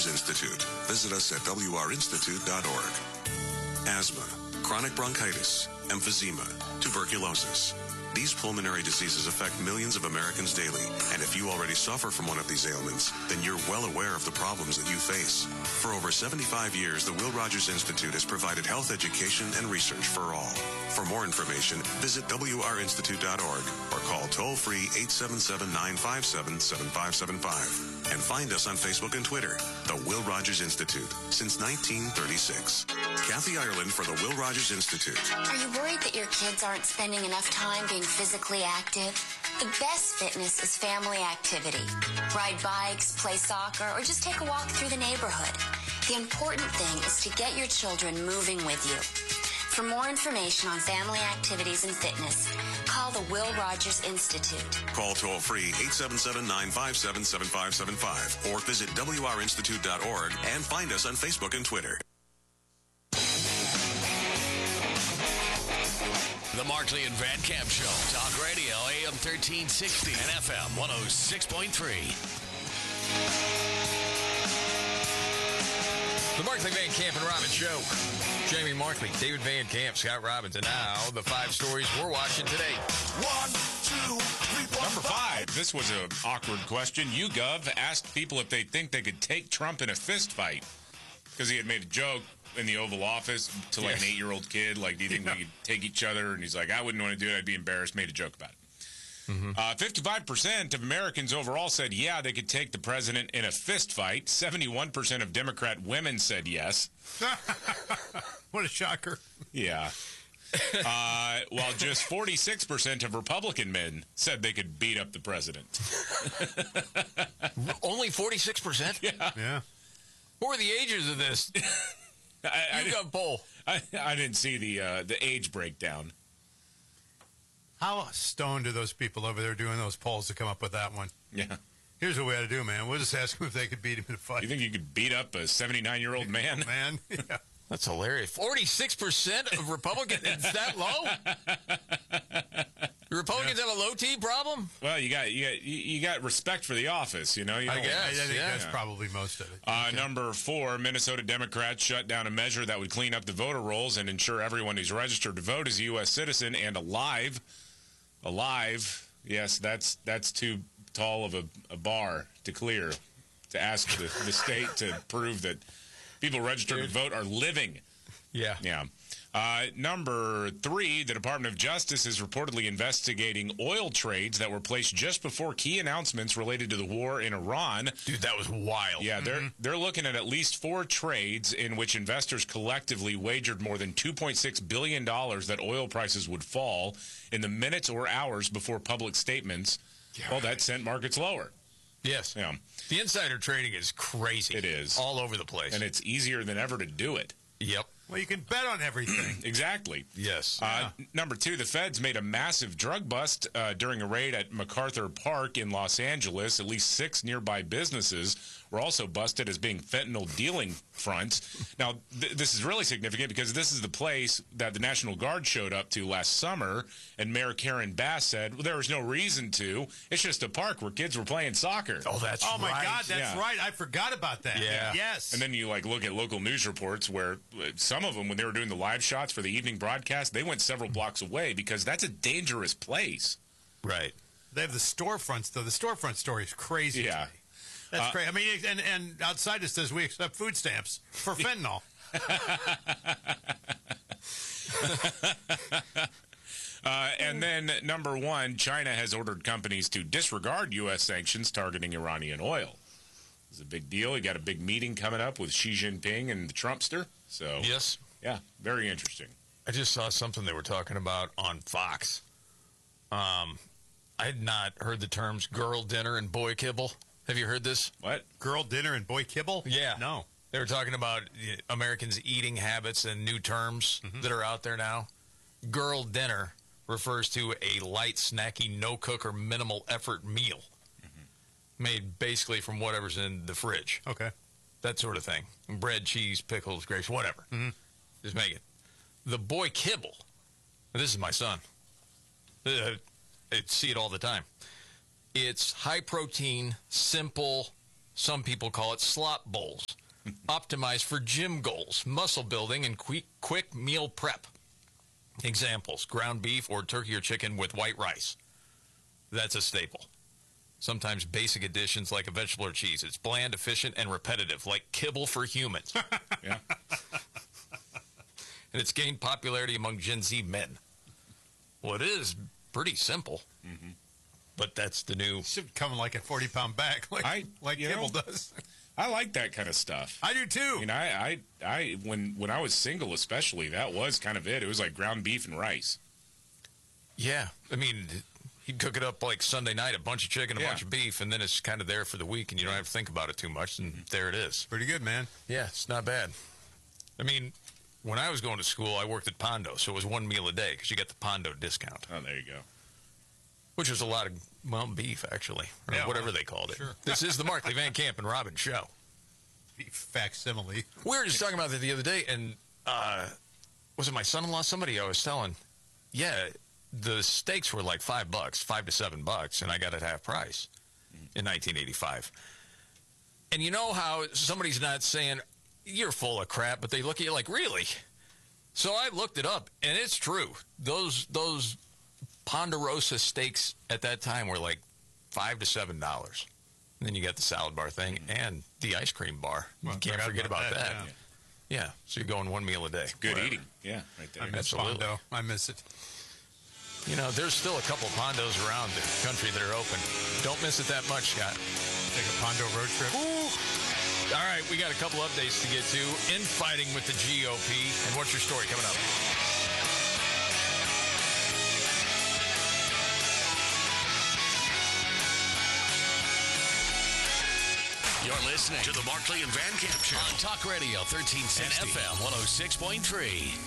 Rogers Institute. Visit us at wrinstitute.org. Asthma, chronic bronchitis, emphysema, tuberculosis. These pulmonary diseases affect millions of Americans daily, and if you already suffer from one of these ailments, then you're well aware of the problems that you face. For over 75 years, the Will Rogers Institute has provided health education and research for all. For more information, visit wrinstitute.org or call toll-free 877-957-7575. And find us on Facebook and Twitter, the Will Rogers Institute, since 1936. Kathy Ireland for the Will Rogers Institute. Are you worried that your kids aren't spending enough time being physically active? The best fitness is family activity. Ride bikes, play soccer, or just take a walk through the neighborhood. The important thing is to get your children moving with you. For more information on family activities and fitness, call the Will Rogers Institute. Call toll-free 877-957-7575 or visit wrinstitute.org and find us on Facebook and Twitter. The Markley and Van Camp Show. Talk radio, AM 1360 and FM 106.3. The Markley, Van Camp, and Robbins Show. Jamie Markley, David Van Camp, Scott Robbins, and now the 5 stories we're watching today. 1, 2, 3, 4, Number 5. This was an awkward question. YouGov asked people if they think they could take Trump in a fist fight because he had made a joke in the Oval Office to like an 8-year-old kid. Like, do you think we could take each other? And he's like, I wouldn't want to do it. I'd be embarrassed. Made a joke about it. 55% of Americans overall said, yeah, they could take the president in a fist fight. 71% of Democrat women said yes. What a shocker. Yeah. While just 46% of Republican men said they could beat up the president. Only 46%? Yeah. What were the ages of this? YouGov poll. I didn't see the age breakdown. How stoned are those people over there doing those polls to come up with that one? Yeah. Here's what we had to do, man. We'll just ask them if they could beat him in a fight. You think you could beat up a 79-year-old man? Man, yeah. That's hilarious. 46% of Republicans. It's that low? The Republicans have a low T problem? Well, you got respect for the office, you know. I guess. I think that's probably most of it. Number 4, Minnesota Democrats shut down a measure that would clean up the voter rolls and ensure everyone who's registered to vote is a U.S. citizen and alive. Alive. Yes, that's too tall of a bar to clear to ask the state to prove that people registered to vote are living. Yeah. Yeah. Number 3, the Department of Justice is reportedly investigating oil trades that were placed just before key announcements related to the war in Iran. Dude, that was wild. Yeah, they're looking at least 4 trades in which investors collectively wagered more than $2.6 billion that oil prices would fall in the minutes or hours before public statements. Yeah, well, that sent markets lower. Yes. Yeah. The insider trading is crazy. It is. All over the place. And it's easier than ever to do it. Yep. Well, you can bet on everything. Exactly. Yes. Number 2, the feds made a massive drug bust during a raid at MacArthur Park in Los Angeles. At least 6 nearby businesses were also busted as being fentanyl dealing fronts. Now, this is really significant because this is the place that the National Guard showed up to last summer, and Mayor Karen Bass said, well, there was no reason to. It's just a park where kids were playing soccer. Oh, that's right. Oh, my God, that's right. I forgot about that. Yeah. Yes. And then you look at local news reports where some of them, when they were doing the live shots for the evening broadcast, they went several blocks away because that's a dangerous place. Right. They have the storefronts, though. The storefront story is crazy. Yeah. That's crazy. I mean, and outside it says we accept food stamps for fentanyl. And then, number 1, China has ordered companies to disregard U.S. sanctions targeting Iranian oil. It's a big deal. You got a big meeting coming up with Xi Jinping and the Trumpster. So yes. Yeah, very interesting. I just saw something they were talking about on Fox. I had not heard the terms girl dinner and boy kibble. Have you heard this? What? Girl dinner and boy kibble? Yeah. No. They were talking about Americans' eating habits and new terms that are out there now. Girl dinner refers to a light, snacky, no-cook or minimal effort meal made basically from whatever's in the fridge. Okay. That sort of thing. Bread, cheese, pickles, grapes, whatever. Just make it. The boy kibble. This is my son. I see it all the time. It's high protein, simple, Some people call it slop bowls. Optimized for gym goals, muscle building, and quick meal prep. Examples: ground beef or turkey or chicken with white rice. That's a staple. Sometimes basic additions like a vegetable or cheese. It's bland, efficient, and repetitive, like kibble for humans. Yeah. And it's gained popularity among Gen Z men. Well, it is pretty simple. But that's the new... Should come in like a 40-pound bag, like Kibble does. I like that kind of stuff. I do too. I mean, when I was single, especially, that was kind of it. It was like ground beef and rice. Yeah, I mean, he'd cook it up like Sunday night, a bunch of chicken, a bunch of beef, and then it's kind of there for the week, and you don't have to think about it too much, and there it is. Pretty good, man. Yeah, it's not bad. I mean, when I was going to school, I worked at Pondo, so it was one meal a day because you get the Pondo discount. Oh, there you go. Which was a lot of beef, actually, or whatever they called it. Sure. This is the Markley, Van Camp, and Robin show. Beef facsimile. We were just talking about that the other day, and was it my son-in-law? Somebody I was telling. Yeah, the steaks were like $5, $5 to $7, and I got it half price in 1985. And you know how somebody's not saying, you're full of crap, but they look at you like, really? So I looked it up, and it's true. Those Ponderosa steaks at that time were like $5 to $7. And then you got the salad bar thing and the ice cream bar. Well, you can't forget about that. Yeah, so you're going one meal a day. Good eating. Yeah, right there. I miss Pondo. I miss it. You know, there's still a couple Pondos around the country that are open. Don't miss it that much, Scott. Take a Pondo road trip. Ooh. All right, we got a couple updates to get to. Infighting with the GOP. And what's your story coming up? You're listening to the Markley and Van Camp Show on Talk Radio 1360 and FM 106.3.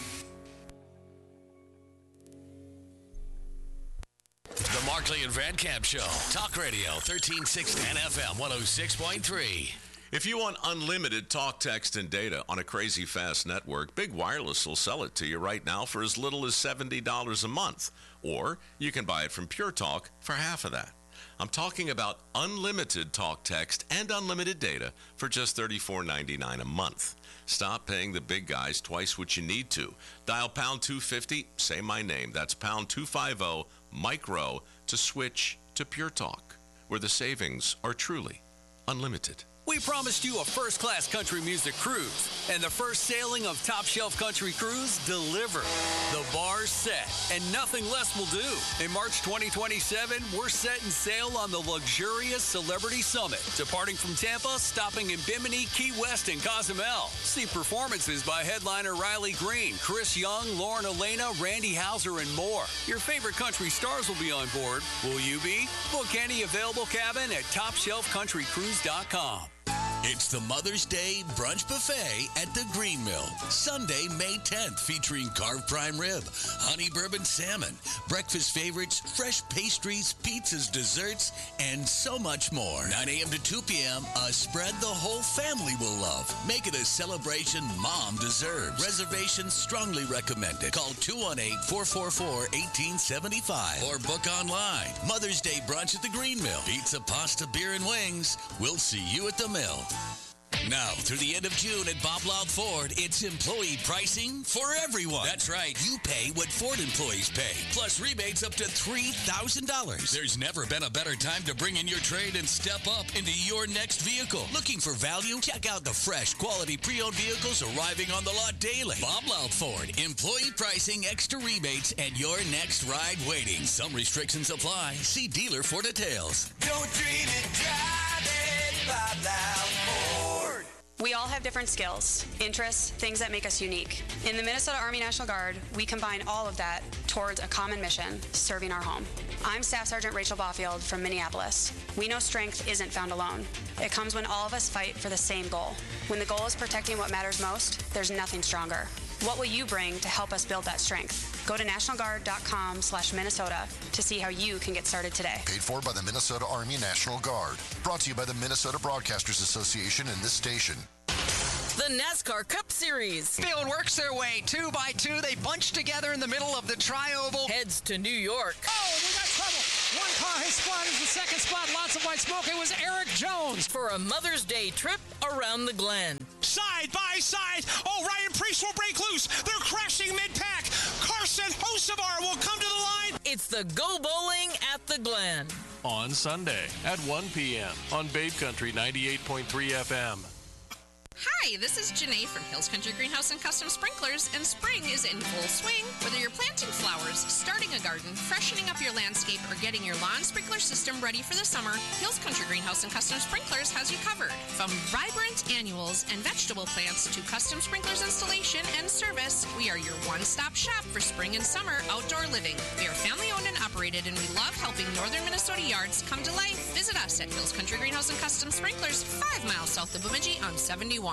The Markley and Van Camp Show, Talk Radio 1360 and FM 106.3. If you want unlimited talk, text, and data on a crazy fast network, Big Wireless will sell it to you right now for as little as $70 a month. Or you can buy it from Pure Talk for half of that. I'm talking about unlimited talk, text, and unlimited data for just $34.99 a month. Stop paying the big guys twice what you need to. Dial pound 250, say my name. That's pound 250, Mike Rowe, to switch to Pure Talk, where the savings are truly unlimited. We promised you a first-class country music cruise, and the first sailing of Top Shelf Country Cruise delivered. The bar's set, and nothing less will do. In March 2027, we're setting sail on the luxurious Celebrity Summit, departing from Tampa, stopping in Bimini, Key West, and Cozumel. See performances by headliner Riley Green, Chris Young, Lauren Elena, Randy Houser, and more. Your favorite country stars will be on board. Will you be? Book any available cabin at TopShelfCountryCruise.com. It's the Mother's Day Brunch Buffet at the Green Mill. Sunday, May 10th, featuring carved prime rib, honey bourbon salmon, breakfast favorites, fresh pastries, pizzas, desserts, and so much more. 9 a.m. to 2 p.m., a spread the whole family will love. Make it a celebration Mom deserves. Reservations strongly recommended. Call 218-444-1875 or book online. Mother's Day Brunch at the Green Mill. Pizza, pasta, beer, and wings. We'll see you at the Mill. Now, through the end of June at Bob Loud Ford, it's employee pricing for everyone. That's right. You pay what Ford employees pay, plus rebates up to $3,000. There's never been a better time to bring in your trade and step up into your next vehicle. Looking for value? Check out the fresh, quality pre-owned vehicles arriving on the lot daily. Bob Loud Ford. Employee pricing, extra rebates, and your next ride waiting. Some restrictions apply. See dealer for details. Don't dream it, drive it, Bob Loud Ford. We all have different skills, interests, things that make us unique. In the Minnesota Army National Guard, we combine all of that towards a common mission, serving our home. I'm Staff Sergeant Rachel Baufield from Minneapolis. We know strength isn't found alone. It comes when all of us fight for the same goal. When the goal is protecting what matters most, there's nothing stronger. What will you bring to help us build that strength? Go to nationalguard.com/Minnesota to see how you can get started today. Paid for by the Minnesota Army National Guard. Brought to you by the Minnesota Broadcasters Association and this station. The NASCAR Cup Series. Field works their way 2 by 2. They bunch together in the middle of the tri-oval. Heads to New York. Oh, we got trouble. One car has spun is the second spot. Lots of white smoke. It was Eric Jones. For a Mother's Day trip around the Glen. Side by side. Oh, Ryan Priest will break loose. They're crashing mid-pack. Carson Hocevar will come to the line. It's the Go Bowling at the Glen. On Sunday at 1 p.m. on Babe Country 98.3 FM. Hi, this is Janae from Hills Country Greenhouse and Custom Sprinklers, and spring is in full swing. Whether you're planting flowers, starting a garden, freshening up your landscape, or getting your lawn sprinkler system ready for the summer, Hills Country Greenhouse and Custom Sprinklers has you covered. From vibrant annuals and vegetable plants to custom sprinklers installation and service, we are your one-stop shop for spring and summer outdoor living. We are family-owned and operated, and we love helping northern Minnesota yards come to life. Visit us at Hills Country Greenhouse and Custom Sprinklers, 5 miles south of Bemidji on 71.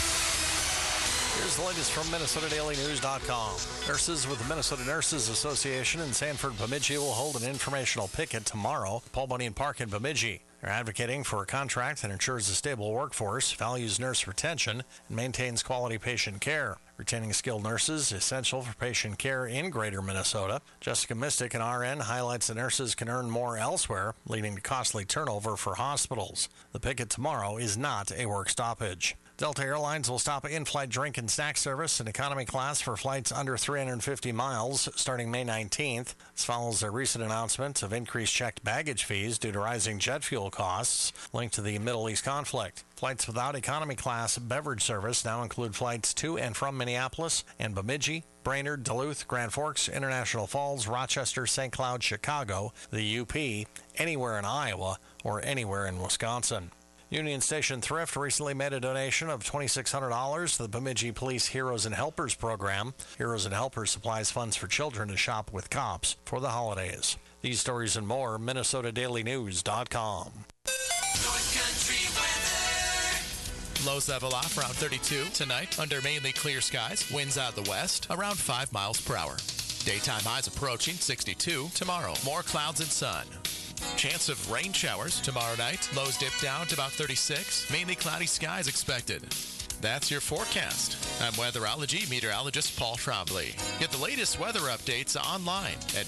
Here's the latest from MinnesotaDailyNews.com. Nurses with the Minnesota Nurses Association in Sanford, Bemidji will hold an informational picket tomorrow at Paul Bunyan Park in Bemidji. They're advocating for a contract that ensures a stable workforce, values nurse retention, and maintains quality patient care. Retaining skilled nurses is essential for patient care in Greater Minnesota. Jessica Mystic, an RN, highlights that nurses can earn more elsewhere, leading to costly turnover for hospitals. The picket tomorrow is not a work stoppage. Delta Airlines will stop in-flight drink and snack service in economy class for flights under 350 miles starting May 19th. This follows a recent announcement of increased checked baggage fees due to rising jet fuel costs linked to the Middle East conflict. Flights without economy class beverage service now include flights to and from Minneapolis and Bemidji, Brainerd, Duluth, Grand Forks, International Falls, Rochester, St. Cloud, Chicago, the UP, anywhere in Iowa, or anywhere in Wisconsin. Union Station Thrift recently made a donation of $2,600 to the Bemidji Police Heroes and Helpers program. Heroes and Helpers supplies funds for children to shop with cops for the holidays. These stories and more, MinnesotaDailyNews.com. North Country weather. Lows level off around 32 tonight under mainly clear skies. Winds out of the west around 5 miles per hour. Daytime highs approaching 62 tomorrow. More clouds and sun. Chance of rain showers tomorrow night. Lows dip down to about 36. Mainly cloudy skies expected. That's your forecast. I'm weatherology meteorologist Paul Trombley. Get the latest weather updates online at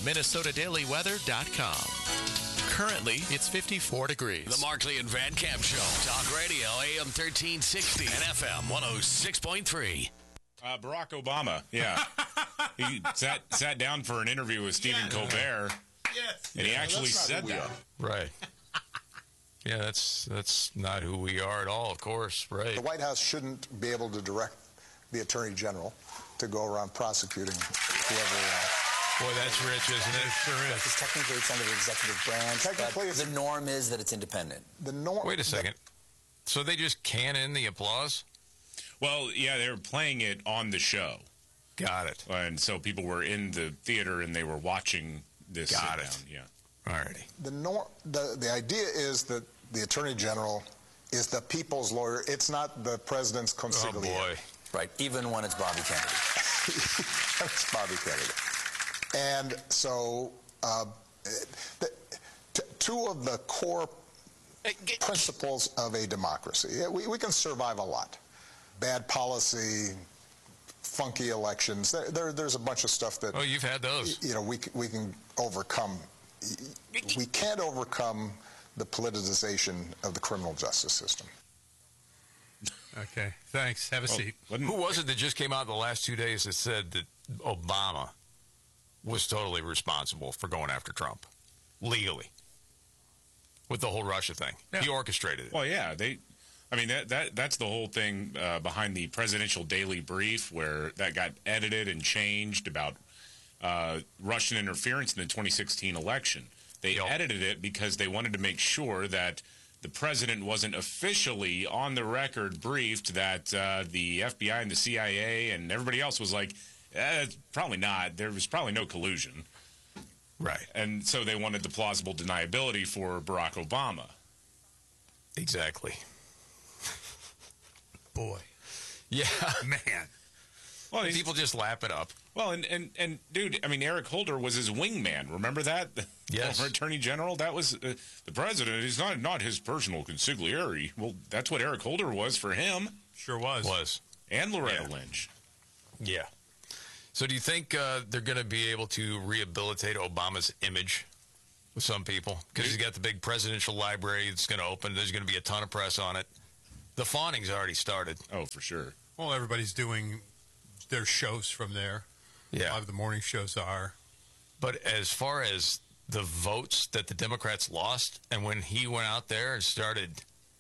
MinnesotaDailyWeather.com. Currently, it's 54 degrees. The Markley and Van Camp Show. Talk radio, AM 1360 and FM 106.3. Barack Obama, yeah. He sat down for an interview with Stephen Colbert. Yes. And he actually said that. Right. Yeah, that's not who we are at all, of course, right. The White House shouldn't be able to direct the Attorney General to go around prosecuting whoever. Boy, that's rich, isn't it? Sure is. Because technically it's under the executive branch. Technically, the norm is that it's independent. The norm. Wait a second. So they just can in the applause? Well, yeah, they were playing it on the show. Got it. And so people were in the theater and they were watching this. Got it. Down. Yeah. Alrighty. The idea is that the Attorney General is the people's lawyer. It's not the president's consigliere. Oh, boy. Right, even when it's Bobby Kennedy. It's Bobby Kennedy. And so two of the core principles of a democracy. We can survive a lot. Bad policy, funky elections. There's a bunch of stuff that... Oh, you've had those. You know, we can overcome. We can't overcome the politicization of the criminal justice system. Okay, thanks. Have a seat. Who was it that just came out the last 2 days that said that Obama was totally responsible for going after Trump legally with the whole Russia thing? Yeah. He orchestrated it. Well, yeah, that's the whole thing behind the presidential daily brief, where that got edited and changed about Russian interference in the 2016 election. They edited it because they wanted to make sure that the president wasn't officially on the record briefed that the FBI and the CIA and everybody else was like, probably not. There was probably no collusion. Right. And so they wanted the plausible deniability for Barack Obama. Exactly. Boy. Yeah. Man. Well, people just lap it up. Well, and dude, I mean, Eric Holder was his wingman. Remember that? Yes. Former Attorney General. That was the president. He's not his personal consigliere. Well, that's what Eric Holder was for him. Sure was. And Loretta Lynch. Yeah. So do you think they're going to be able to rehabilitate Obama's image with some people because he's got the big presidential library that's going to open. There's going to be a ton of press on it. The fawning's already started. Oh, for sure. Well, everybody's doing their shows from there. Yeah. A lot of the morning shows are. But as far as the votes that the Democrats lost, and when he went out there and started,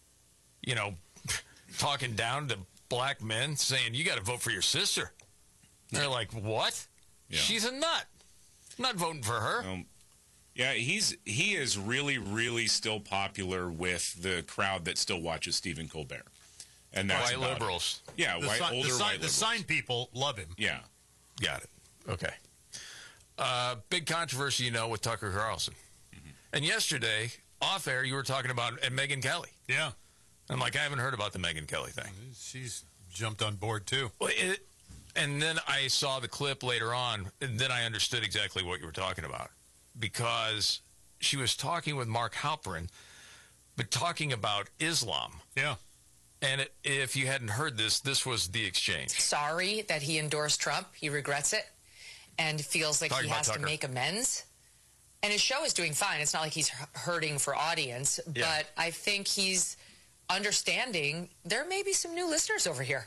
talking down to black men, saying, you got to vote for your sister. They're like, what? Yeah. She's a nut. I'm not voting for her. Yeah, he is really, really still popular with the crowd that still watches Stephen Colbert. And that's white liberals. Yeah, older white liberals. The sign people love him. Yeah. Got it. Okay. Big controversy, with Tucker Carlson. Mm-hmm. And yesterday, off air, you were talking about Megyn Kelly. Yeah. I'm like, I haven't heard about the Megyn Kelly thing. She's jumped on board, too. Well, and then I saw the clip later on, and then I understood exactly what you were talking about. Because she was talking with Mark Halperin, but talking about Islam. Yeah. And if you hadn't heard this was the exchange. Sorry that he endorsed Trump. He regrets it and feels like he has to make amends. And his show is doing fine. It's not like he's hurting for audience. Yeah. But I think he's understanding there may be some new listeners over here.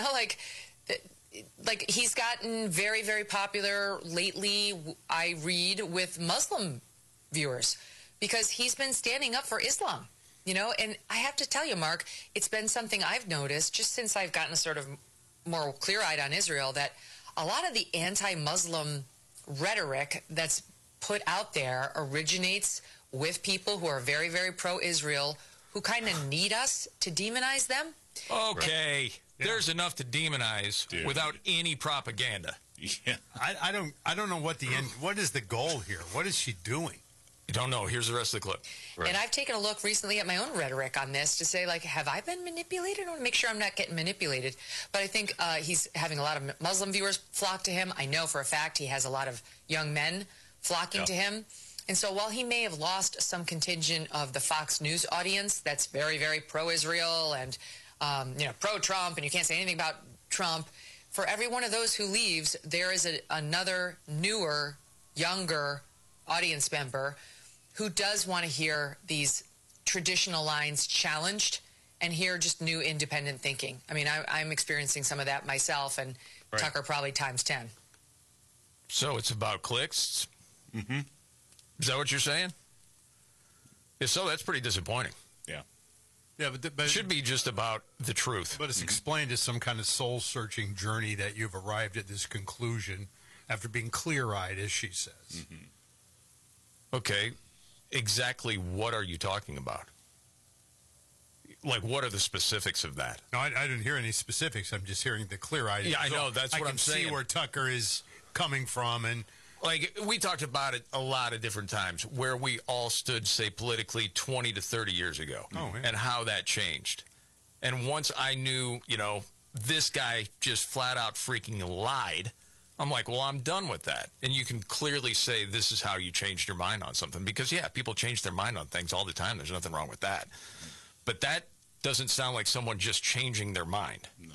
Like he's gotten very, very popular lately, I read, with Muslim viewers because he's been standing up for Islam. And I have to tell you, Mark, it's been something I've noticed just since I've gotten sort of more clear-eyed on Israel that a lot of the anti-Muslim rhetoric that's put out there originates with people who are very, very pro-Israel who kind of need us to demonize them. Okay. There's enough to demonize without any propaganda. Yeah. I don't know what is the goal here? What is she doing? You don't know. Here's the rest of the clip. Right. And I've taken a look recently at my own rhetoric on this to say, have I been manipulated? I want to make sure I'm not getting manipulated. But I think he's having a lot of Muslim viewers flock to him. I know for a fact he has a lot of young men flocking to him. And so while he may have lost some contingent of the Fox News audience that's very, very pro-Israel and, pro-Trump, and you can't say anything about Trump, for every one of those who leaves, there is another newer, younger audience member who does want to hear these traditional lines challenged and hear just new independent thinking. I mean, I'm experiencing some of that myself, and Tucker probably times 10. So it's about clicks? Mm-hmm. Is that what you're saying? If so, that's pretty disappointing. Yeah. Yeah, but it should be just about the truth. But it's explained as some kind of soul-searching journey that you've arrived at this conclusion after being clear-eyed, as she says. Mm-hmm. Okay. Exactly what are you talking about? Like, what are the specifics of that? No, I didn't hear any specifics. I'm just hearing the clear-eyed. Yeah, I know. That's what I'm saying. I can see where Tucker is coming from. And we talked about it a lot of different times, where we all stood, say, politically 20 to 30 years ago, and how that changed. And once I knew, this guy just flat out freaking lied, I'm like, well, I'm done with that. And you can clearly say this is how you changed your mind on something. Because, people change their mind on things all the time. There's nothing wrong with that. But that doesn't sound like someone just changing their mind. No.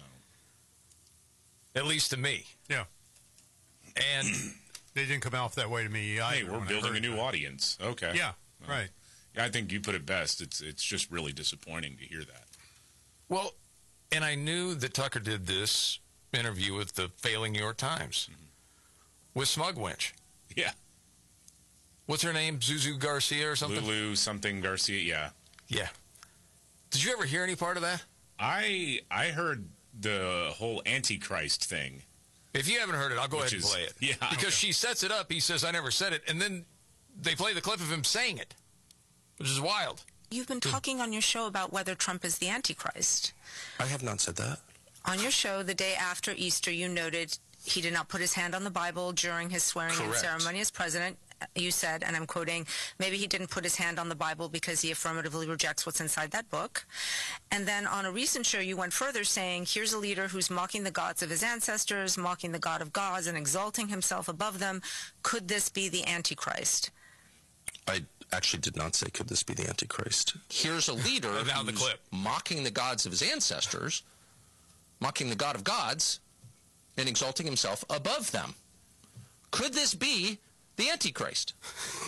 At least to me. Yeah. And they didn't come off that way to me either. Hey, we're building a new audience. Okay. Yeah, right. Yeah, I think you put it best. It's just really disappointing to hear that. Well, and I knew that Tucker did this interview with the failing New York Times with Smugwinch. Yeah. What's her name? Zuzu Garcia or something? Lulu something Garcia, yeah. Yeah. Did you ever hear any part of that? I heard the whole Antichrist thing. If you haven't heard it, I'll go ahead and play it. Yeah. Because she sets it up. He says, I never said it. And then they play the clip of him saying it, which is wild. You've been talking on your show about whether Trump is the Antichrist. I have not said that. On your show, the day after Easter, you noted he did not put his hand on the Bible during his swearing-in ceremony as president. You said, and I'm quoting, maybe he didn't put his hand on the Bible because he affirmatively rejects what's inside that book. And then on a recent show, you went further saying, here's a leader who's mocking the gods of his ancestors, mocking the God of gods, and exalting himself above them. Could this be the Antichrist? I actually did not say, could this be the Antichrist? Here's a leader who's mocking the gods of his ancestors, mocking the God of gods, and exalting himself above them. Could this be the Antichrist? Well,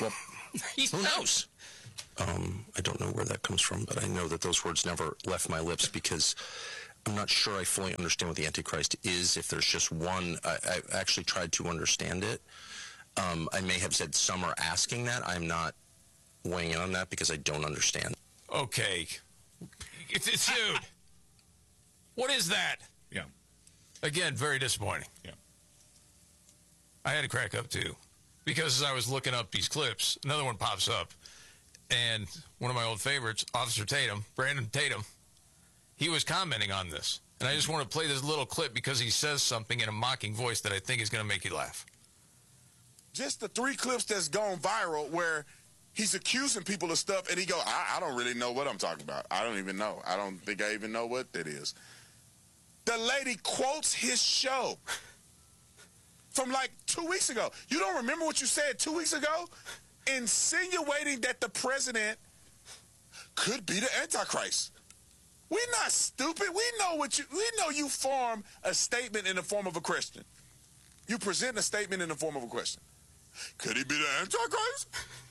Who knows? I don't know where that comes from, but I know that those words never left my lips because I'm not sure I fully understand what the Antichrist is. If there's just one, I actually tried to understand it. I may have said some are asking that. I'm not weighing in on that because I don't understand. Okay. It's dude. What is that? Yeah. Again, very disappointing. Yeah. I had to crack up, too. Because as I was looking up these clips, another one pops up. And one of my old favorites, Officer Tatum, Brandon Tatum, he was commenting on this. And I just want to play this little clip because he says something in a mocking voice that I think is going to make you laugh. Just the 3 clips that's gone viral where he's accusing people of stuff, and he go, I don't really know what I'm talking about. I don't even know. I don't think I even know what that is. The lady quotes his show from like 2 weeks ago. You don't remember what you said 2 weeks ago? Insinuating that the president could be the Antichrist. We're not stupid. We know you form a statement in the form of a question. You present a statement in the form of a question. Could he be the Antichrist?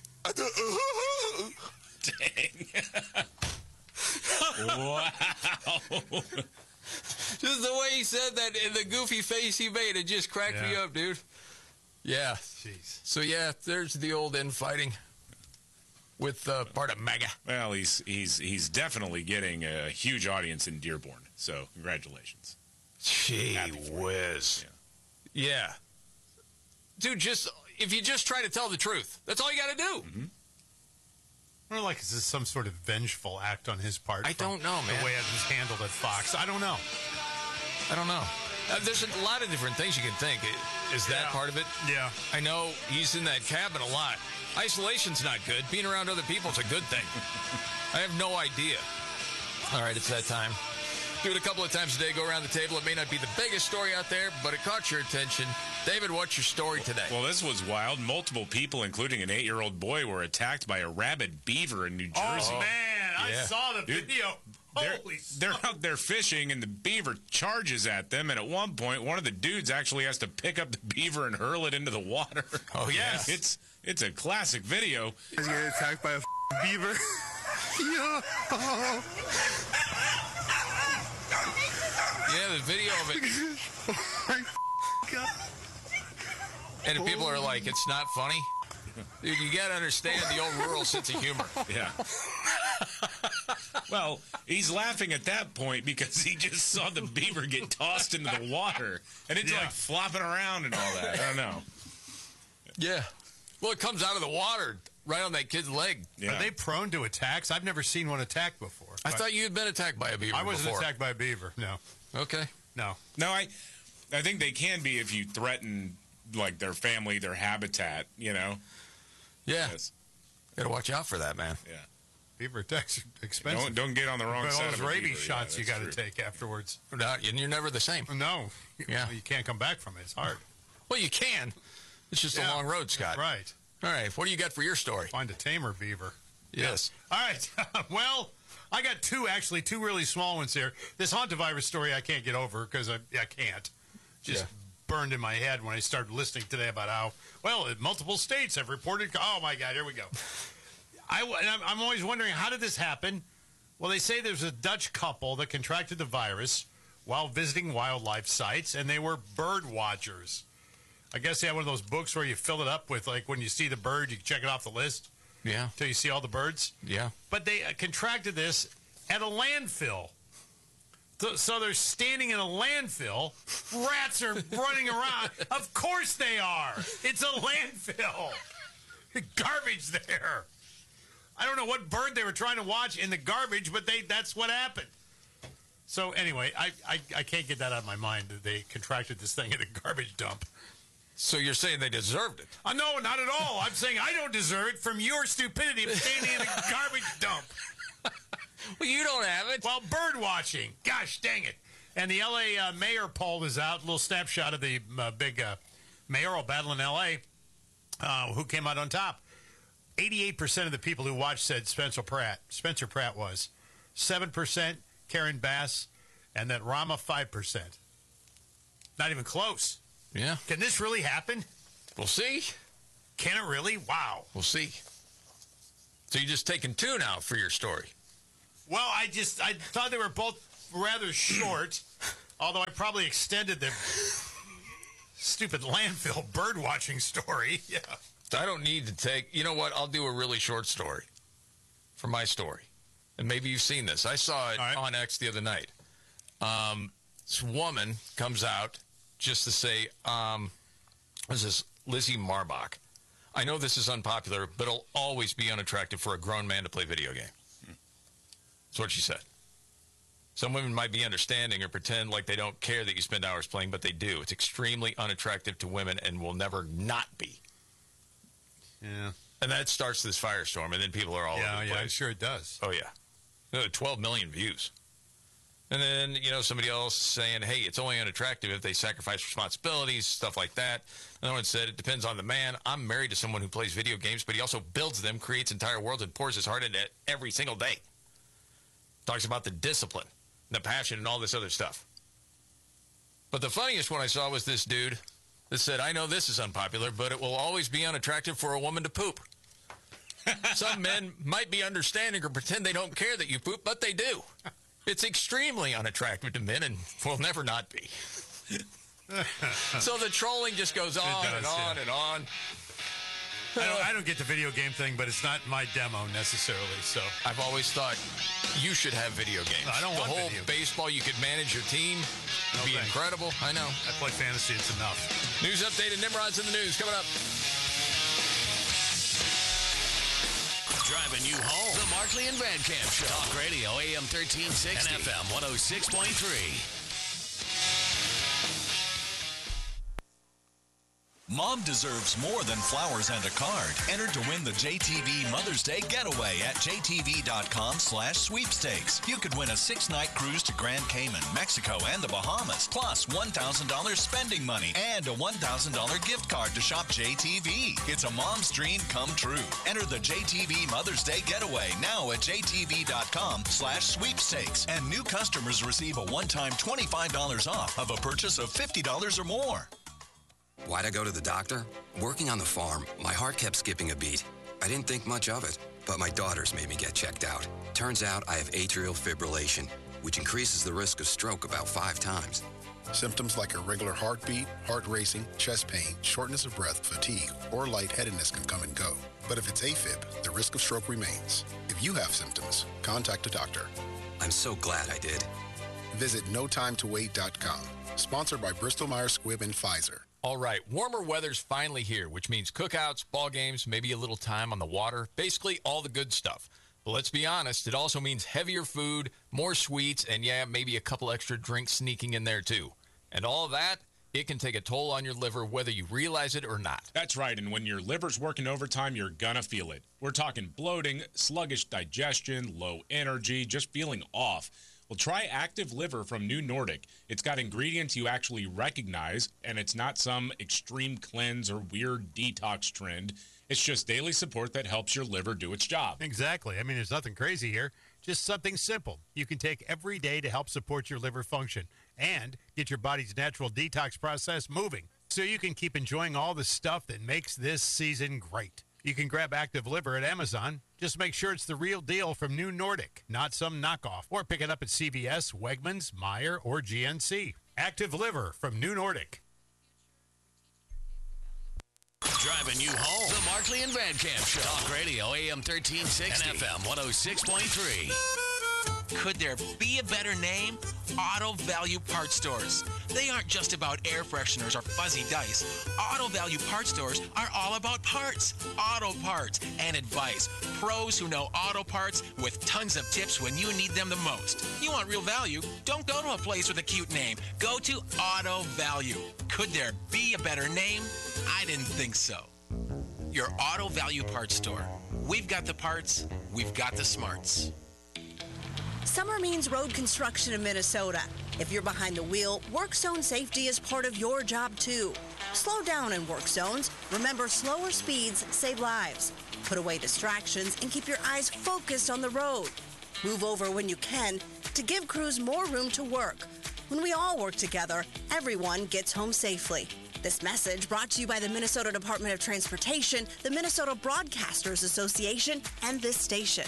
Dang. Wow. Just the way he said that and the goofy face he made, it just cracked me up, dude. Yeah. Jeez. So, yeah, there's the old infighting with part of MAGA. Well, he's definitely getting a huge audience in Dearborn, so congratulations. Gee whiz. Yeah. Dude, if you just try to tell the truth, that's all you got to do. Mm-hmm. I don't know, like, is this some sort of vengeful act on his part? I don't know, man. The way it was handled at Fox. I don't know. There's a lot of different things you can think. Is that part of it? Yeah. I know he's in that cabin a lot. Isolation's not good. Being around other people is a good thing. I have no idea. All right, it's that time. Do it a couple of times a day. Go around the table. It may not be the biggest story out there, but it caught your attention. David, what's your story today? Well, this was wild. Multiple people, including an 8-year-old boy, were attacked by a rabid beaver in New Jersey. Oh, man. I saw the video. They're out there fishing, and the beaver charges at them. And at one point, one of the dudes actually has to pick up the beaver and hurl it into the water. Oh, yes. It's a classic video. He's getting attacked by a beaver. Yeah, the video of it. And people are like, it's not funny. Dude, you got to understand the old rural sense of humor. Yeah. Well, he's laughing at that point because he just saw the beaver get tossed into the water. And it's like flopping around and all that. I don't know. Yeah. Well, it comes out of the water right on that kid's leg. Yeah. Are they prone to attacks? I've never seen one attacked before. I thought you had been attacked by a beaver I wasn't before. attacked by a beaver, no. Okay. No, I think they can be if you threaten, like, their family, their habitat, you know? Yeah. Got to watch out for that, man. Yeah. Beaver attacks are expensive. Don't get on the wrong side of those a rabies beaver. shots you got to true. take afterwards. And you're never the same. No. Yeah. You can't come back from it. It's hard. Well, you can. It's just a long road, Scott. Right. All right. What do you got for your story? Find a tamer beaver. Yes. All right. Well, I got two really small ones here. This hantavirus story I can't get over because I can't. Just burned in my head when I started listening today about how, well, multiple states have reported. Oh, my God, here we go. I'm always wondering, how did this happen? Well, they say there's a Dutch couple that contracted the virus while visiting wildlife sites, and they were bird watchers. I guess they had one of those books where you fill it up with, like, when you see the bird, you check it off the list. Yeah. Until you see all the birds. Yeah. But they contracted this at a landfill. So they're standing in a landfill. Rats are running around. Of course they are. It's a landfill. Garbage there. I don't know what bird they were trying to watch in the garbage, but that's what happened. So anyway, I can't get that out of my mind that they contracted this thing at a garbage dump. So you're saying they deserved it? No, not at all. I'm saying I don't deserve it from your stupidity of standing in a garbage dump. Well, you don't have it. Well, bird watching. Gosh dang it. And the L.A. mayor poll is out. A little snapshot of the big mayoral battle in L.A. Who came out on top. 88% of the people who watched said Spencer Pratt was. 7% Karen Bass. And then Rama 5%. Not even close. Yeah. Can this really happen? We'll see. Can it really? Wow. We'll see. So you're just taking two now for your story. Well, I thought they were both rather short, although I probably extended the stupid landfill bird watching story. Yeah. So I don't need to take, you know what? I'll do a really short story for my story. And maybe you've seen this. I saw it on X the other night. This woman comes out just to say, this is Lizzie Marbach. I know this is unpopular, but it'll always be unattractive for a grown man to play video game. That's what she said. Some women might be understanding or pretend like they don't care that you spend hours playing, but they do. It's extremely unattractive to women and will never not be. Yeah. And that starts this firestorm, and then people are all over the place. Yeah, I'm sure it does. Oh, yeah. 12 million views. And then, somebody else saying, hey, it's only unattractive if they sacrifice responsibilities, stuff like that. Another one said, it depends on the man. I'm married to someone who plays video games, but he also builds them, creates entire worlds, and pours his heart into it every single day. Talks about the discipline, the passion, and all this other stuff. But the funniest one I saw was this dude that said, I know this is unpopular, but it will always be unattractive for a woman to poop. Some men might be understanding or pretend they don't care that you poop, but they do. It's extremely unattractive to men and will never not be. So the trolling just goes on and on and on. I don't get the video game thing, but it's not my demo necessarily. So I've always thought you should have video games. I don't want the whole video baseball. You could manage your team. It'd be incredible. I know. I play fantasy. It's enough. News update and Nimrod's in the news coming up. Driving you home. The Markley and Van Camp Show. Talk Radio, AM 1360. And FM 106.3. Mom deserves more than flowers and a card. Enter to win the JTV Mother's Day Getaway at jtv.com/sweepstakes. You could win a 6-night cruise to Grand Cayman, Mexico, and the Bahamas, plus $1,000 spending money and a $1,000 gift card to shop JTV. It's a mom's dream come true. Enter the JTV Mother's Day Getaway now at jtv.com/sweepstakes. And new customers receive a one-time $25 off of a purchase of $50 or more. Why'd I go to the doctor? Working on the farm, my heart kept skipping a beat. I didn't think much of it, but my daughters made me get checked out. Turns out I have atrial fibrillation, which increases the risk of stroke about 5 times. Symptoms like irregular heartbeat, heart racing, chest pain, shortness of breath, fatigue, or lightheadedness can come and go. But if it's AFib, the risk of stroke remains. If you have symptoms, contact a doctor. I'm so glad I did. Visit notimetowait.com. Sponsored by Bristol-Myers Squibb and Pfizer. All right, warmer weather's finally here, which means cookouts, ball games, maybe a little time on the water, basically all the good stuff. But let's be honest, it also means heavier food, more sweets, and maybe a couple extra drinks sneaking in there too. And all of that, it can take a toll on your liver whether you realize it or not. That's right, and when your liver's working overtime, you're gonna feel it. We're talking bloating, sluggish digestion, low energy, just feeling off. Well, try Active Liver from New Nordic. It's got ingredients you actually recognize, and it's not some extreme cleanse or weird detox trend. It's just daily support that helps your liver do its job. Exactly. I mean, there's nothing crazy here. Just something simple you can take every day to help support your liver function and get your body's natural detox process moving so you can keep enjoying all the stuff that makes this season great. You can grab Active Liver at Amazon. Just make sure it's the real deal from New Nordic, not some knockoff. Or pick it up at CVS, Wegmans, Meijer, or GNC. Active Liver from New Nordic. Driving you home. The Markley and Van Camp Show. Talk Radio, AM 1360. And FM 106.3. Could there be a better name? Auto Value Parts Stores. They aren't just about air fresheners or fuzzy dice. Auto Value Parts Stores are all about parts, auto parts, and advice. Pros who know auto parts with tons of tips when you need them the most. You want real value? Don't go to a place with a cute name. Go to Auto Value. Could there be a better name? I didn't think so. Your Auto Value Parts Store. We've got the parts. We've got the smarts. Summer means road construction in Minnesota. If you're behind the wheel, work zone safety is part of your job too. Slow down in work zones. Remember, slower speeds save lives. Put away distractions and keep your eyes focused on the road. Move over when you can to give crews more room to work. When we all work together, everyone gets home safely. This message brought to you by the Minnesota Department of Transportation, the Minnesota Broadcasters Association, and this station.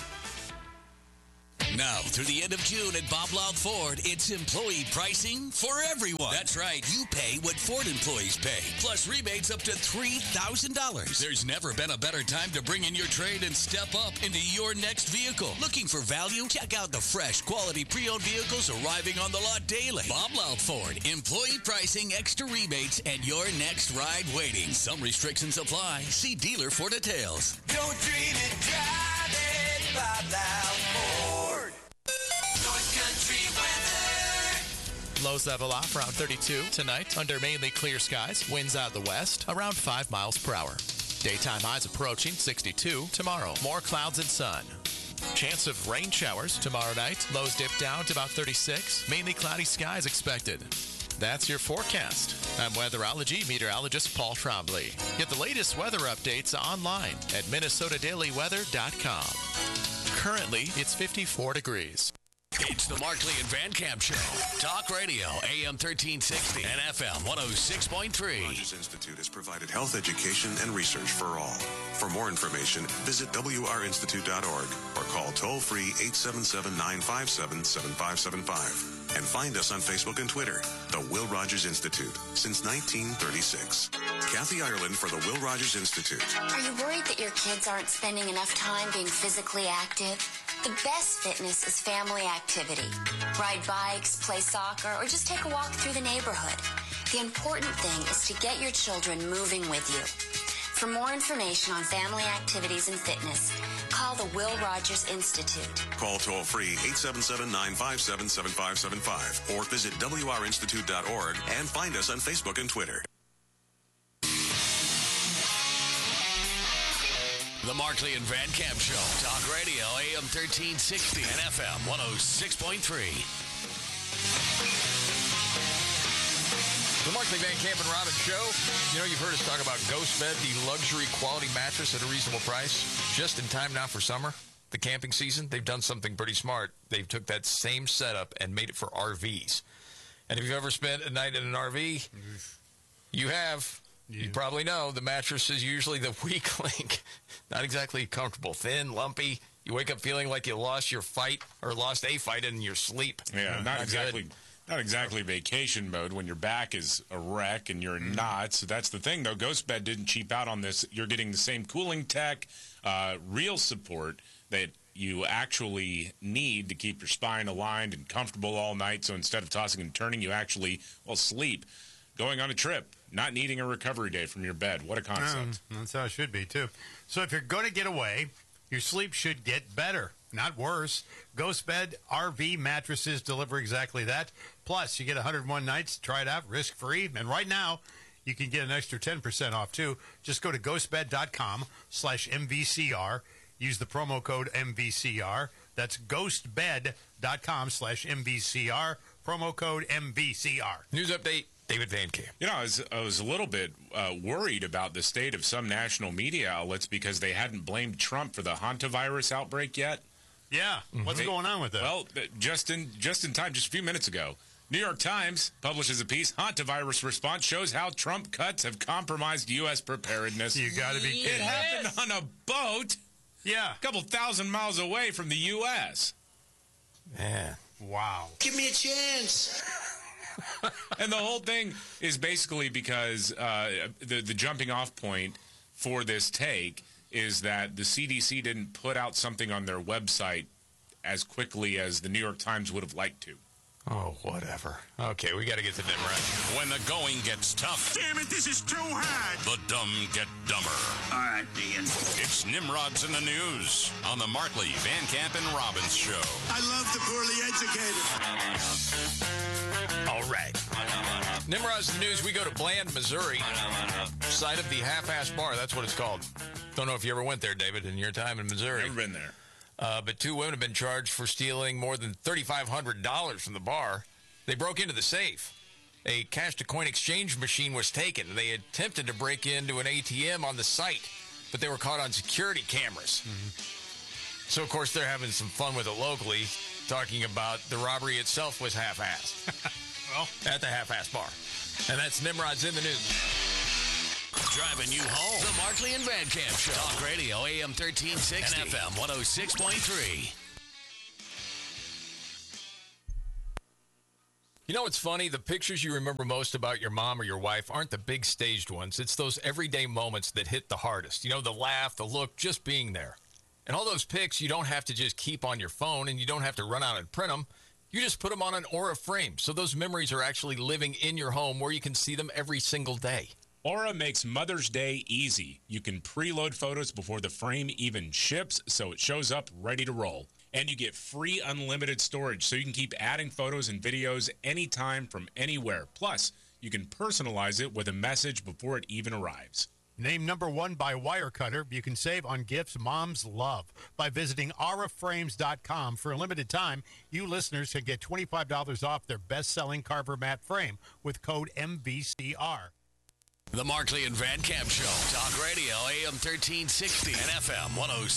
Now, through the end of June at Bob Loud Ford, it's employee pricing for everyone. That's right. You pay what Ford employees pay, plus rebates up to $3,000. There's never been a better time to bring in your trade and step up into your next vehicle. Looking for value? Check out the fresh, quality pre-owned vehicles arriving on the lot daily. Bob Loud Ford. Employee pricing, extra rebates, and your next ride waiting. Some restrictions apply. See dealer for details. Don't dream it, drive it, Bob Loud Ford. North Country weather. Lows level off around 32 tonight under mainly clear skies. Winds out of the west around 5 miles per hour. Daytime highs approaching 62 tomorrow. More clouds and sun. Chance of rain showers tomorrow night. Lows dip down to about 36. Mainly cloudy skies expected. That's your forecast. I'm weatherology meteorologist Paul Trombley. Get the latest weather updates online at minnesotadailyweather.com. Currently, it's 54 degrees. It's the Markley and Van Camp Show. Talk radio, AM 1360 and FM 106.3. Rogers Institute has provided health education and research for all. For more information, visit wrinstitute.org or call toll-free 877-957-7575. And find us on Facebook and Twitter, the Will Rogers Institute, since 1936. Kathy Ireland for the Will Rogers Institute. Are you worried that your kids aren't spending enough time being physically active? The best fitness is family activity. Ride bikes, play soccer, or just take a walk through the neighborhood. The important thing is to get your children moving with you. For more information on family activities and fitness, call the Will Rogers Institute. Call toll-free 877-957-7575 or visit wrinstitute.org and find us on Facebook and Twitter. The Markley and Van Camp Show. Talk radio, AM 1360 and FM 106.3. The Markley, Van Camp, and Robbins Show. You know, you've heard us talk about Ghost Bed, the luxury quality mattress at a reasonable price. Just in time now for summer, the camping season. They've done something pretty smart. They've took that same setup and made it for RVs. And if you've ever spent a night in an RV, you have. You probably know the mattress is usually the weak link. Not exactly comfortable. Thin, lumpy. You wake up feeling like you lost your fight or lost a fight in your sleep. Yeah, not exactly vacation mode when your back is a wreck and you're in knots. So that's the thing, though. Ghost Bed didn't cheap out on this. You're getting the same cooling tech, real support that you actually need to keep your spine aligned and comfortable all night. So instead of tossing and turning, you actually, sleep. Going on a trip, not needing a recovery day from your bed. What a concept. That's how it should be, too. So if you're going to get away, your sleep should get better, not worse. Ghost Bed RV mattresses deliver exactly that. Plus, you get 101 nights to try it out, risk-free. And right now, you can get an extra 10% off, too. Just go to ghostbed.com/MVCR. Use the promo code MVCR. That's ghostbed.com/MVCR. Promo code MVCR. News update. David Van Camp. You know, I was a little bit worried about the state of some national media outlets because they hadn't blamed Trump for the hantavirus outbreak yet. Yeah. What's going on with that? Well, just in time, just a few minutes ago, New York Times publishes a piece, Hantavirus Response Shows How Trump Cuts Have Compromised U.S. Preparedness. You got to be kidding. It happened on a boat. Yeah. A couple thousand miles away from the U.S. Man. Wow. Give me a chance. And the whole thing is basically because the jumping off point for this take is that the CDC didn't put out something on their website as quickly as the New York Times would have liked to. Oh, whatever. Okay, we got to get to Nimrod. When the going gets tough. Damn it, this is too hard. The dumb get dumber. All right, Ian. It's Nimrod's in the News on the Markley, Van Camp, and Robbins Show. I love the poorly educated. All right. Nimrod's in the News. We go to Bland, Missouri, site of the Half-Ass Bar. That's what it's called. Don't know if you ever went there, David, in your time in Missouri. Never been there. But two women have been charged for stealing more than $3,500 from the bar. They broke into the safe. A cash-to-coin exchange machine was taken. They attempted to break into an ATM on the site, but they were caught on security cameras. So, of course, they're having some fun with it locally, talking about the robbery itself was half-assed. Well, at the Half-Ass Bar. And that's Nimrod's in the News. driving you home. The Markley and Van Camp Show. Talk Radio, AM 1360 and FM 106.3. You know what's funny? The pictures you remember most about your mom or your wife aren't the big staged ones. It's those everyday moments that hit the hardest. You know, the laugh, the look, just being there. And all those pics you don't have to just keep on your phone, and you don't have to run out and print them. You just put them on an Aura frame, so those memories are actually living in your home where you can see them every single day. Aura makes Mother's Day easy. You can preload photos before the frame even ships, so it shows up ready to roll. And you get free unlimited storage, so you can keep adding photos and videos anytime from anywhere. Plus, you can personalize it with a message before it even arrives. Named number 1 by Wirecutter, you can save on gifts moms love by visiting auraframes.com. For a limited time, you listeners can get $25 off their best-selling Carver mat frame with code MVCR. The Markley and Van Camp Show. Talk Radio, AM 1360 and FM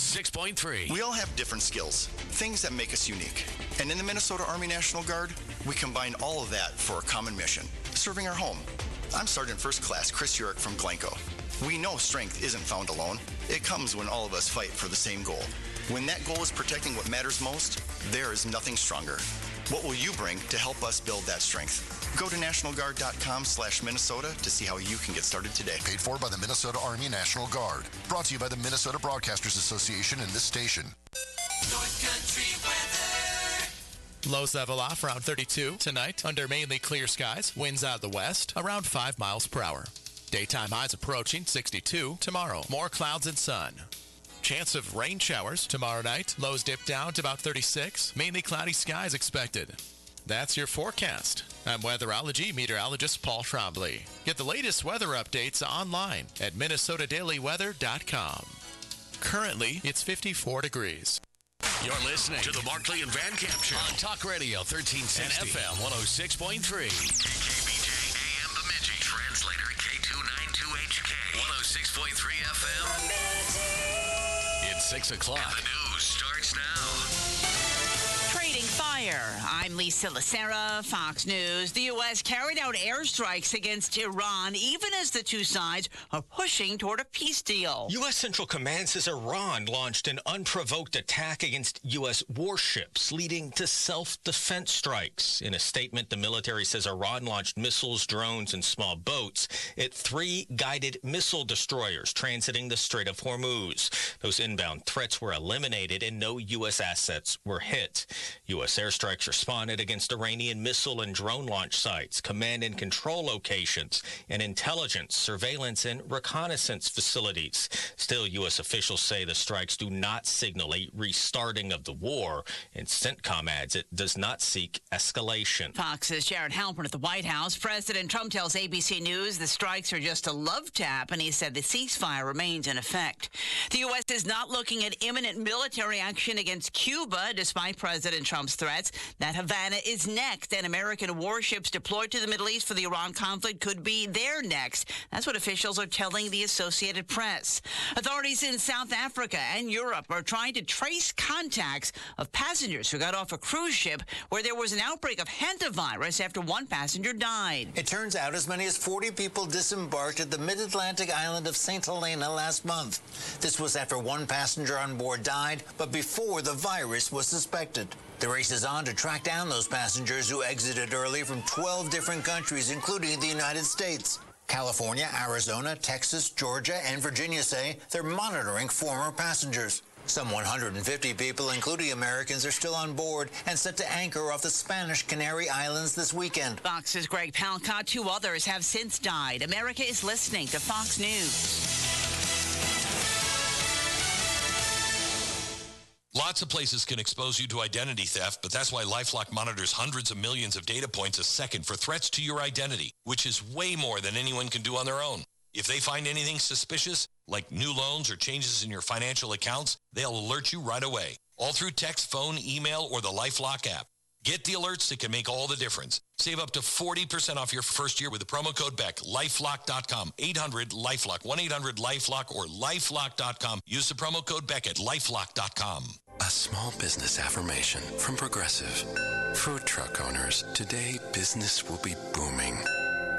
106.3. We all have different skills, things that make us unique. And in the Minnesota Army National Guard, we combine all of that for a common mission, serving our home. I'm Sergeant First Class Chris Urick from Glencoe. We know strength isn't found alone. It comes when all of us fight for the same goal. When that goal is protecting what matters most, there is nothing stronger. What will you bring to help us build that strength? Go to nationalguard.com/Minnesota to see how you can get started today. Paid for by the Minnesota Army National Guard. Brought to you by the Minnesota Broadcasters Association and this station. North Country weather. Lows level off around 32 tonight under mainly clear skies. Winds out of the west around 5 miles per hour. Daytime highs approaching 62 tomorrow. More clouds and sun. Chance of rain showers tomorrow night. Lows dip down to about 36. Mainly cloudy skies expected. That's your forecast. I'm weatherology meteorologist Paul Trombley. Get the latest weather updates online at minnesotadailyweather.com. Currently, it's 54 degrees. You're listening to the Markley and Van Camp Show on Talk Radio 1360 and FM 106.3. KBJ AM Bemidji. Translator K292HK 106.3 FM. It's 6 o'clock. And the news starts now. Trading fire. I'm Lisa Lacera, Fox News. The U.S. carried out airstrikes against Iran, even as the two sides are pushing toward a peace deal. U.S. Central Command says Iran launched an unprovoked attack against U.S. warships, leading to self-defense strikes. In a statement, the military says Iran launched missiles, drones, and small boats at 3 guided missile destroyers transiting the Strait of Hormuz. Those inbound threats were eliminated and no U.S. assets were hit. U.S. airstrikes responded against Iranian missile and drone launch sites, command and control locations, and intelligence, surveillance, and reconnaissance facilities. Still, U.S. officials say the strikes do not signal a restarting of the war, and CENTCOM adds it does not seek escalation. Fox's Jared Halpern at the White House. President Trump tells ABC News the strikes are just a love tap, and he said the ceasefire remains in effect. The U.S. is not looking at imminent military action against Cuba, despite President Trump's threats that Havana is next, and American warships deployed to the Middle East for the Iran conflict could be their next. That's what officials are telling the Associated Press. Authorities in South Africa and Europe are trying to trace contacts of passengers who got off a cruise ship where there was an outbreak of hantavirus after one passenger died. It turns out as many as 40 people disembarked at the mid-Atlantic island of St. Helena last month. This was after one passenger on board died, but before the virus was suspected. The race is on to track down those passengers who exited early from 12 different countries, including the United States. California, Arizona, Texas, Georgia, and Virginia say they're monitoring former passengers. Some 150 people, including Americans, are still on board and set to anchor off the Spanish Canary Islands this weekend. Fox's Greg Palcott. 2 others have since died. America is listening to Fox News. Lots of places can expose you to identity theft, but that's why LifeLock monitors hundreds of millions of data points a second for threats to your identity, which is way more than anyone can do on their own. If they find anything suspicious, like new loans or changes in your financial accounts, they'll alert you right away, all through text, phone, email, or the LifeLock app. Get the alerts that can make all the difference. Save up to 40% off your first year with the promo code BECK. LifeLock.com. 800-LifeLock. 1-800-LifeLock or LifeLock.com. Use the promo code BECK at LifeLock.com. A small business affirmation from Progressive. Food truck owners, today business will be booming.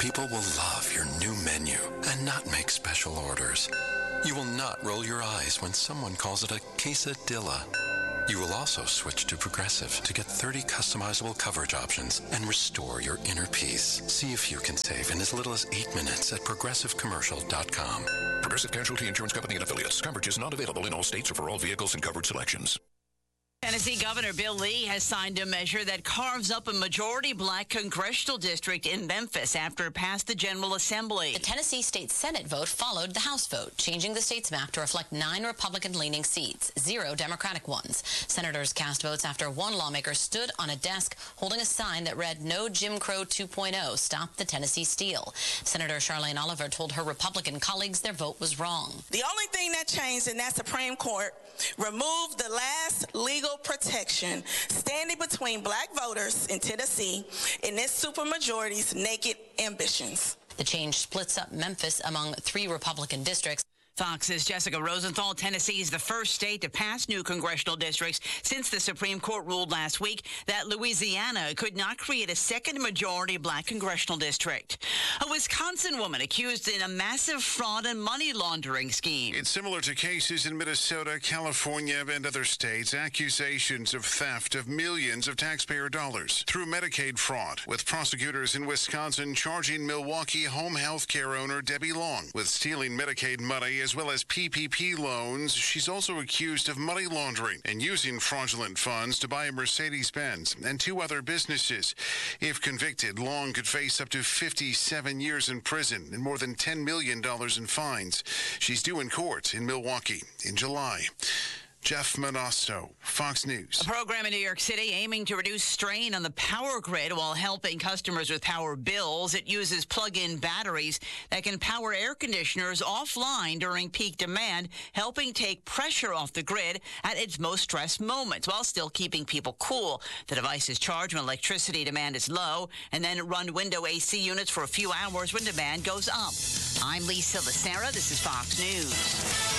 People will love your new menu and not make special orders. You will not roll your eyes when someone calls it a quesadilla. You will also switch to Progressive to get 30 customizable coverage options and restore your inner peace. See if you can save in as little as 8 minutes at progressivecommercial.com. Progressive Casualty Insurance Company and Affiliates. Coverage is not available in all states or for all vehicles and coverage selections. Tennessee Governor Bill Lee has signed a measure that carves up a majority black congressional district in Memphis after it passed the General Assembly. The Tennessee State Senate vote followed the House vote, changing the state's map to reflect 9 Republican-leaning seats, 0 Democratic ones. Senators cast votes after one lawmaker stood on a desk holding a sign that read, "No Jim Crow 2.0, stop the Tennessee steal." Senator Charlene Oliver told her Republican colleagues their vote was wrong. The only thing that changed in that Supreme Court removed the last legal protection standing between black voters in Tennessee and this supermajority's naked ambitions. The change splits up Memphis among 3 Republican districts. Fox's Jessica Rosenthal. Tennessee is the first state to pass new congressional districts since the Supreme Court ruled last week that Louisiana could not create a second majority black congressional district. A Wisconsin woman accused in a massive fraud and money laundering scheme. It's similar to cases in Minnesota, California, and other states. Accusations of theft of millions of taxpayer dollars through Medicaid fraud, with prosecutors in Wisconsin charging Milwaukee home health care owner Debbie Long with stealing Medicaid money as well as PPP loans. She's also accused of money laundering and using fraudulent funds to buy a Mercedes-Benz and 2 other businesses. If convicted, Long could face up to 57 years in prison and more than $10 million in fines. She's due in court in Milwaukee in July. Jeff Monasto, Fox News. A program in New York City aiming to reduce strain on the power grid while helping customers with power bills. It uses plug-in batteries that can power air conditioners offline during peak demand, helping take pressure off the grid at its most stressed moments while still keeping people cool. The device is charged when electricity demand is low and then run window AC units for a few hours when demand goes up. I'm Lisa Lacera. This is Fox News.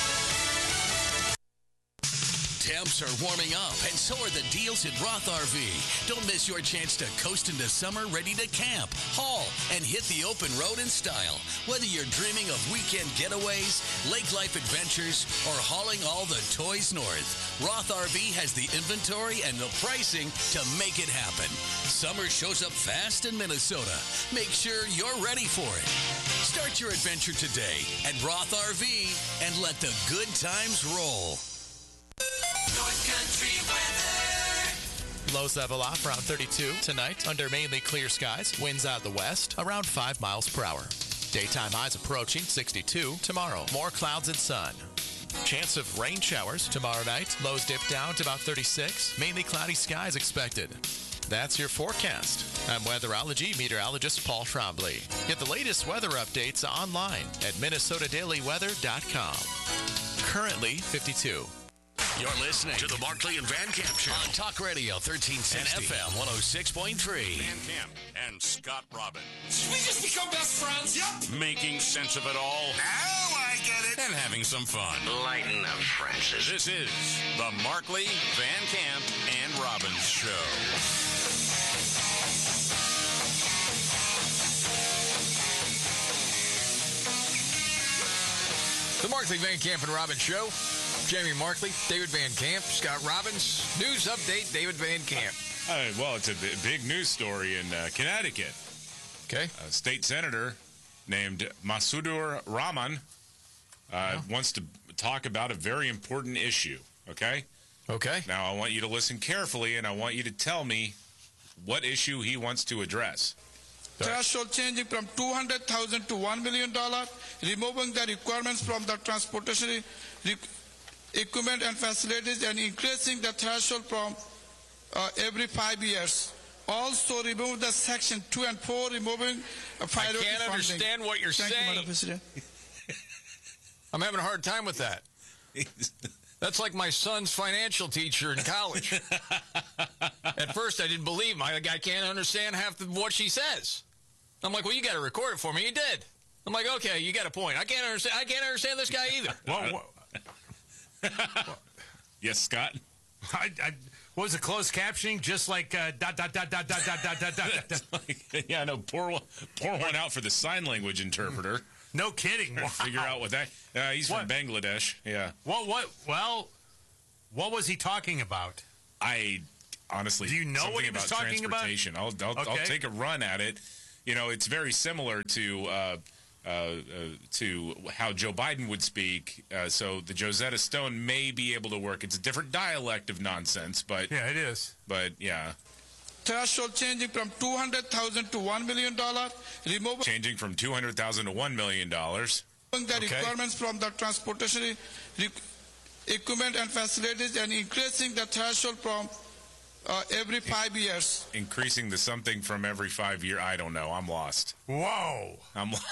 Temps are warming up, and so are the deals at Roth RV. Don't miss your chance to coast into summer ready to camp, haul, and hit the open road in style. Whether you're dreaming of weekend getaways, lake life adventures, or hauling all the toys north, Roth RV has the inventory and the pricing to make it happen. Summer shows up fast in Minnesota. Make sure you're ready for it. Start your adventure today at Roth RV and let the good times roll. North Country weather. Lows level off around 32 tonight under mainly clear skies. Winds out of the west around 5 miles per hour. Daytime highs approaching 62 tomorrow. More clouds and sun. Chance of rain showers tomorrow night. Lows dip down to about 36. Mainly cloudy skies expected. That's your forecast. I'm weatherology meteorologist Paul Trombley. Get the latest weather updates online at MinnesotaDailyWeather.com. Currently 52. You're listening to the Markley and Van Camp Show on Talk Radio 1310 FM 106.3. Van Camp and Scott Robbins. We just become best friends. Yep. Making sense of it all. Now I get it. And having some fun. Lighten up, Francis. This is the Markley, Van Camp, and Robbins Show. The Markley, Van Camp, and Robbins Show. Jamie Markley, David Van Camp, Scott Robbins. News update, David Van Camp. Well, it's a big news story in Connecticut. Okay. A state senator named Masudur Rahman wants to talk about a very important issue, okay? Okay. Now, I want you to listen carefully, and I want you to tell me what issue he wants to address. Threshold changing from $200,000 to $1 million, removing the requirements from the transportation equipment and facilities, and increasing the threshold from every 5 years. Also, remove the section 2 and 4, removing priority funding. I can't understand what you're saying. Thank you, Madam President. I'm having a hard time with that. That's like my son's financial teacher in college. At first, I didn't believe him. I can't understand half what she says. I'm like, well, you got to record it for me. You did. I'm like, okay, you got a point. I can't understand this guy either. Yes, Scott? What was the closed captioning? Just like dot, dot, dot, dot, dot, dot, dot, dot, dot. Yeah, no, pour one out for the sign language interpreter. No kidding. Wow. Figure out what that... he's from Bangladesh, yeah. What was he talking about? I honestly... Do you know what he was talking about? Transportation. I'll take a run at it. You know, it's very similar to how Joe Biden would speak. So the Josetta Stone may be able to work. It's a different dialect of nonsense, but... Yeah, it is. But, yeah. Threshold changing from $200,000 to $1 million. Changing from $200,000 to $1 million. The requirements from the transportation equipment and facilities and increasing the threshold from every 5 years. Increasing the something from every 5 years. I don't know. I'm lost. Whoa. I'm lost.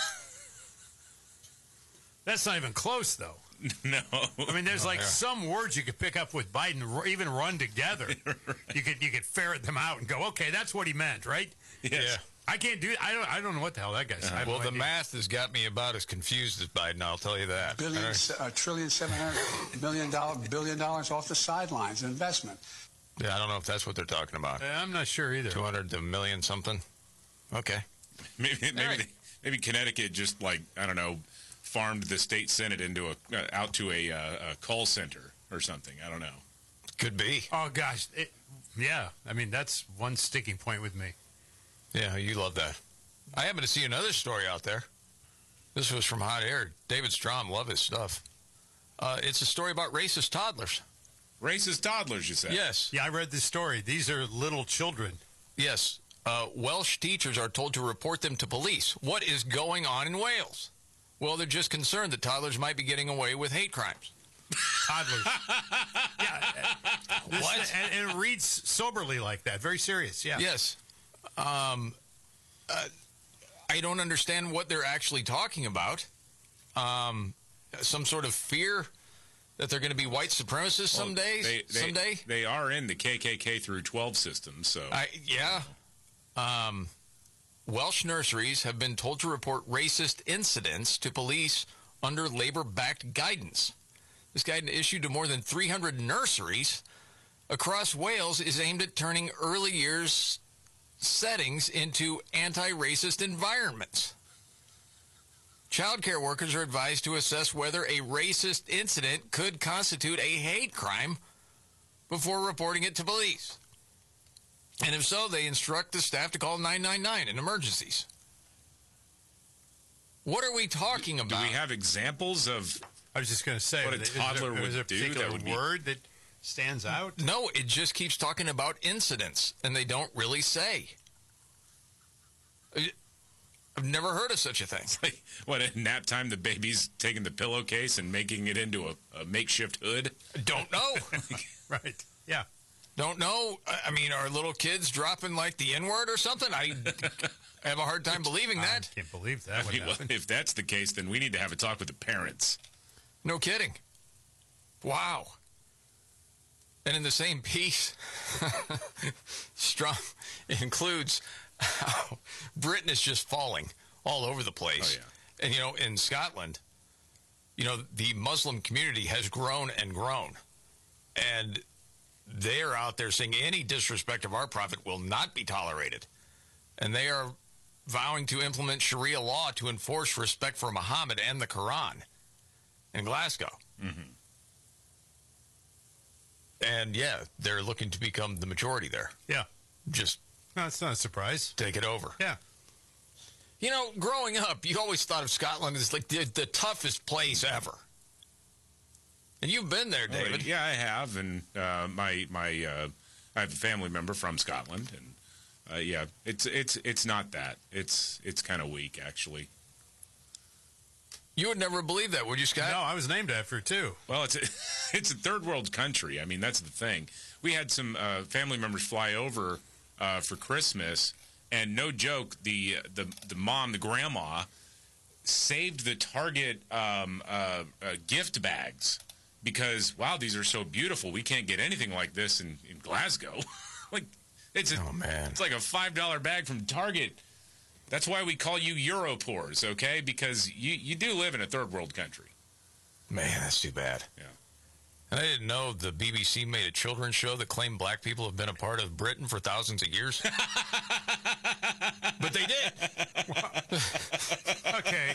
That's not even close, though. No. I mean, there's some words you could pick up with Biden, even run together. Right. You could ferret them out and go, okay, that's what he meant, right? Yes. Yeah. I can't do it. I don't know what the hell that guy said. Well, the math has got me about as confused as Biden, I'll tell you that. $1.7 billion off the sidelines, investment. Yeah, I don't know if that's what they're talking about. I'm not sure either. 200 to a million something. Okay. Maybe Connecticut just I don't know, farmed the state senate out to a call center or something. I don't know. Could be. Oh gosh, yeah. I mean, that's one sticking point with me. Yeah, you love that. I happen to see another story out there. This was from Hot Air. David Strom, love his stuff. It's a story about racist toddlers. Racist toddlers, you said? Yes. Yeah, I read this story. These are little children. Yes. Welsh teachers are told to report them to police. What is going on in Wales? Well, they're just concerned that toddlers might be getting away with hate crimes. Toddlers. Yeah. What? And it reads soberly like that. Very serious, yeah. Yes. I don't understand what they're actually talking about. Some sort of fear that they're going to be white supremacists someday? They are in the KKK through 12 system, so... Yeah. Welsh nurseries have been told to report racist incidents to police under Labour-backed guidance. This guidance issued to more than 300 nurseries across Wales is aimed at turning early years settings into anti-racist environments. Childcare workers are advised to assess whether a racist incident could constitute a hate crime before reporting it to police. And if so, they instruct the staff to call 999 in emergencies. What are we talking about? Do we have examples of... I was just going to say, what a toddler would do. Is there a particular word that stands out? No, it just keeps talking about incidents, and they don't really say. I've never heard of such a thing. What, at nap time, the baby's taking the pillowcase and making it into a makeshift hood? Don't know. Right, yeah. Don't know. I mean, are little kids dropping the N-word or something? I have a hard time believing that. I can't believe that would happen. If that's the case, then we need to have a talk with the parents. No kidding. Wow. And in the same piece, Strom includes how Britain is just falling all over the place. Oh, yeah. And, in Scotland, the Muslim community has grown and grown. And they're out there saying any disrespect of our prophet will not be tolerated. And they are vowing to implement Sharia law to enforce respect for Muhammad and the Quran in Glasgow. Mm-hmm. And, yeah, they're looking to become the majority there. Yeah. No, it's not a surprise. Take it over. Yeah. Growing up, you always thought of Scotland as the toughest place ever. And you've been there, David. Yeah, I have. And I have a family member from Scotland. And, yeah, it's not that. It's kind of weak, actually. You would never believe that, would you, Scott? No, I was named after it, too. Well, it's a third world country. I mean, that's the thing. We had some family members fly over for Christmas, and no joke, the mom, the grandma, saved the Target gift bags because, wow, these are so beautiful. We can't get anything like this in Glasgow. It's like a $5 bag from Target. That's why we call you Europores, okay? Because you do live in a third world country. Man, that's too bad. Yeah. I didn't know the BBC made a children's show that claimed black people have been a part of Britain for thousands of years. But they did. Okay.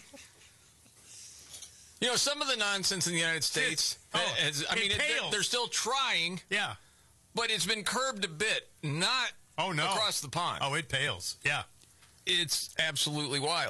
You know, some of the nonsense in the United States, they're still trying. Yeah. But it's been curbed a bit, not across the pond. Oh, it pales. Yeah. It's absolutely wild.